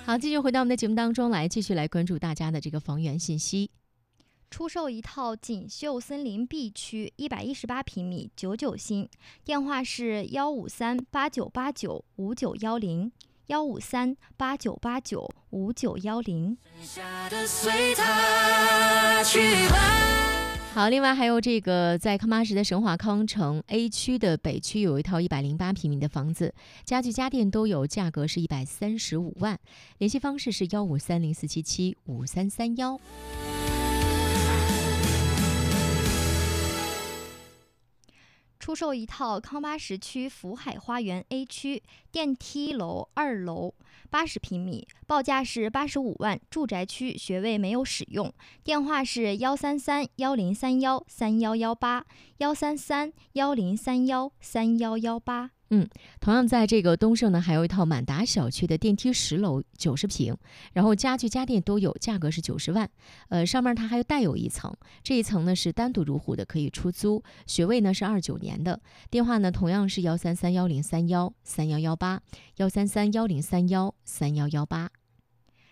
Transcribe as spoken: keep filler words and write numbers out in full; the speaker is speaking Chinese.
好，继续回到我们的节目当中来，继续来关注大家的这个房源信息。 出售一套锦绣森林 B 区一百一十八平米，九九新，电话是幺五三八九八九五九幺零，幺五三八九八九五九幺零。 好，另外还有这个在康巴什的神华康城 A 区的北区有一套一百零八平米的房子，家具家电都有，价格是一百三十五万，联系方式是幺五三零四七七五三三幺。 出售一套康巴什区福海花园 A 区电梯楼二楼八十平米，报价是八十五万，住宅区，学位没有使用，电话是幺三三幺零三幺三幺幺八，幺三三幺零三幺三幺幺八。 嗯，同样在这个东胜呢，还有一套满达小区的电梯十楼九十平，然后家具家电都有，价格是九十万。呃，上面它还有带有一层，这一层呢是单独入户的，可以出租，学位呢是二九年的，电话呢同样是幺三三幺零三幺三幺幺八，幺三三幺零三幺三幺幺八。